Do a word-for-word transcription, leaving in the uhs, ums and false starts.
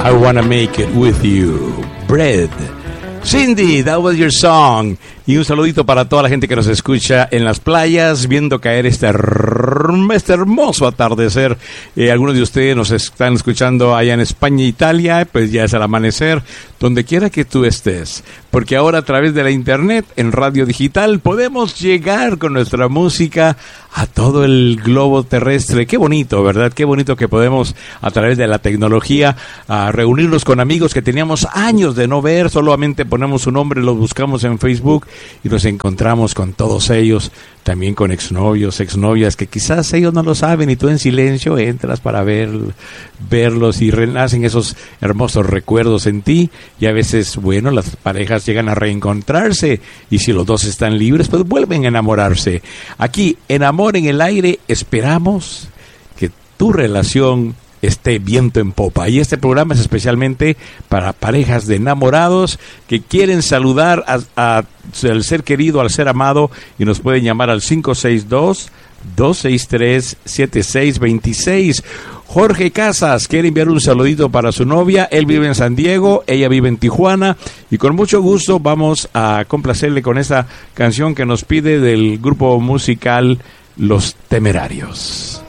I Wanna Make It With You. Bread. Cindy, that was your song. Y un saludito para toda la gente que nos escucha en las playas, viendo caer este, este hermoso atardecer. Eh, algunos de ustedes nos están escuchando allá en España e Italia, pues ya es el amanecer, donde quiera que tú estés. Porque ahora a través de la internet, en radio digital, podemos llegar con nuestra música a todo el globo terrestre. Qué bonito, ¿verdad? Qué bonito que podemos, a través de la tecnología, a reunirnos con amigos que teníamos años de no ver. Solamente ponemos su nombre, los buscamos en Facebook y nos encontramos con todos ellos, también con exnovios, exnovias, que quizás ellos no lo saben y tú en silencio entras para ver, verlos y renacen esos hermosos recuerdos en ti. Y a veces, bueno, las parejas llegan a reencontrarse y si los dos están libres, pues vuelven a enamorarse. Aquí, en Amor en el Aire, esperamos que tu relación esté viento en popa. Y este programa es especialmente para parejas de enamorados que quieren saludar a, a, al ser querido, al ser amado, y nos pueden llamar al cinco seis dos, dos seis tres, siete seis dos seis. Jorge Casas quiere enviar un saludito para su novia. Él vive en San Diego, ella vive en Tijuana, y con mucho gusto vamos a complacerle con esta canción que nos pide del grupo musical Los Temerarios.